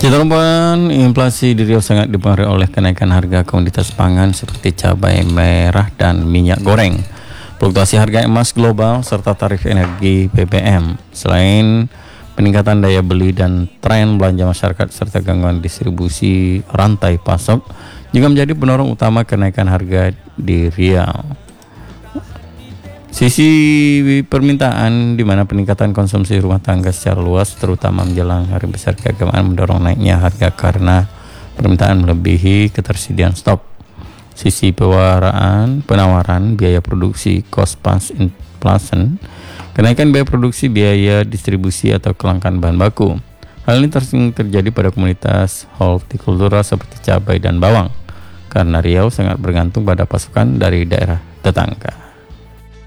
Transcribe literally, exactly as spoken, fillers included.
Catatan inflasi di Riau sangat dipengaruhi oleh kenaikan harga komoditas pangan seperti cabai merah dan minyak goreng, fluktuasi harga emas global, serta tarif energi B B M. Selain peningkatan daya beli dan tren belanja masyarakat serta gangguan distribusi rantai pasok juga menjadi pendorong utama kenaikan harga di Riau. Sisi permintaan, di mana peningkatan konsumsi rumah tangga secara luas terutama menjelang hari besar keagamaan mendorong naiknya harga karena permintaan melebihi ketersediaan stok. Sisi penawaran, penawaran biaya produksi cost plus inflation, kenaikan biaya produksi, biaya distribusi atau kelangkaan bahan baku. Hal ini tersering terjadi pada komunitas hortikultura seperti cabai dan bawang karena Riau sangat bergantung pada pasokan dari daerah tetangga.